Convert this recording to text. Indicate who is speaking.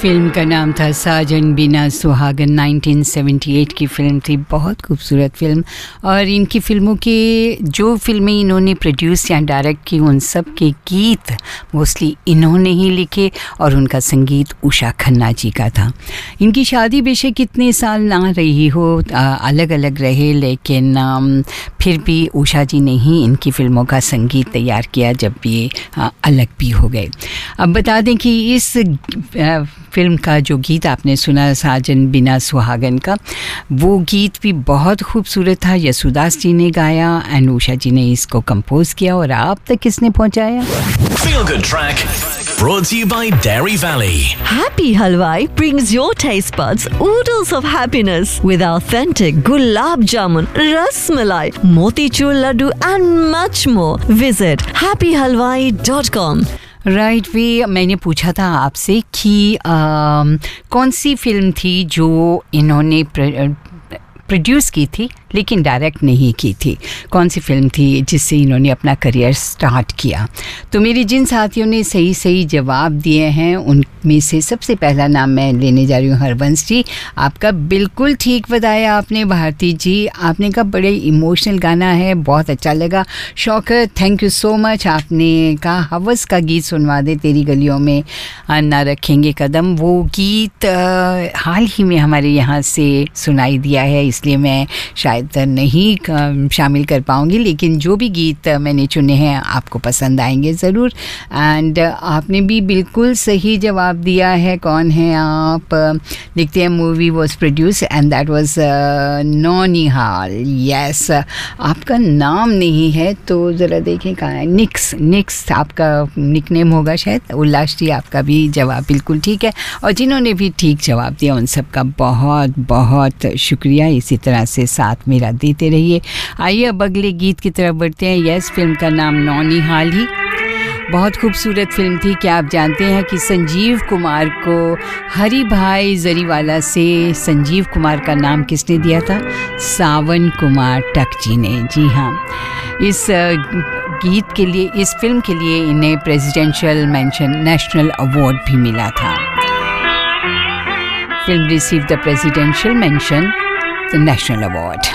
Speaker 1: Film का नाम था साजन बिना सुहागन। 1978 की फिल्म थी, बहुत खूबसूरत फिल्म। और इनकी फिल्मों के जो फिल्में इन्होंने प्रोड्यूस या डायरेक्ट की उन सब के गीत मोस्टली इन्होंने ही लिखे और उनका संगीत उषा खन्ना जी का था। इनकी शादी बेशक कितने साल ना रही हो, अलग अलग रहे, लेकिन फिर भी उषा जी ने ही इनकी फिल्मों का संगीत तैयार किया जब ये अलग भी हो गए। अब बता दें कि इस फिल्म का जो गीत आपने सुना साजन बिना सुहागन का, वो गीत भी बहुत खूबसूरत था। यसुदास जी ने गाया एंड उषा जी ने इसको कंपोज किया और आप तक किसने पहुंचाया?
Speaker 2: Feel Good Track brought to you by Dairy Valley.
Speaker 3: Happy Halwai brings your taste buds oodles of happiness with authentic gulab jamun, ras malai, motichur laddu and much more. Visit happyhalwai.com.
Speaker 1: Right way मैंने पूछा था आपसे कि कौन सी film थी जो इन्होंने produce की थी लेकिन डायरेक्ट नहीं की थी, कौन सी फिल्म थी जिससे इन्होंने अपना करियर स्टार्ट किया। तो मेरे जिन साथियों ने सही सही जवाब दिए हैं उनमें से सबसे पहला नाम मैं लेने जा रही हूँ हरवंश जी। आपका बिल्कुल ठीक बताया आपने भारती जी, आपने कहा बड़े इमोशनल गाना है, बहुत अच्छा लगा। Shaukat thank you so much, आपने कहा हवस का गीत सुनवा दे तेरी गलियों में ना रखेंगे कदम, वो गीत हाल ही में हमारे यहाँ से सुनाई दिया है इसलिए मैं शायद नहीं शामिल कर पाऊंगी, लेकिन जो भी गीत मैंने चुने हैं आपको पसंद आएंगे ज़रूर। एंड आपने भी बिल्कुल सही जवाब दिया है। कौन है आप? देखते हैं, movie was produce and that was नौनिहाल। Yes, आपका नाम नहीं है तो ज़रा देखें कहाँ है। निक्स आपका निकनेम होगा शायद। उल्लास जी आपका भी जवाब बिल्कुल ठीक है और जिन्होंने भी ठीक जवाब दिया उन सब का बहुत बहुत शुक्रिया। इसी तरह से साथ मेरा देते रहिए। आइए अब अगले गीत की तरफ बढ़ते हैं। यस, फिल्म का नाम नौनिहाल ही, बहुत खूबसूरत फिल्म थी। क्या आप जानते हैं कि संजीव कुमार को हरि भाई जरीवाला से संजीव कुमार का नाम किसने दिया था? सावन कुमार टक जी ने। जी हाँ, इस गीत के लिए, इस फिल्म के लिए इन्हें प्रेसिडेंशियल मेंशन नेशनल अवार्ड भी मिला था। Film receive the presidential mention the national award.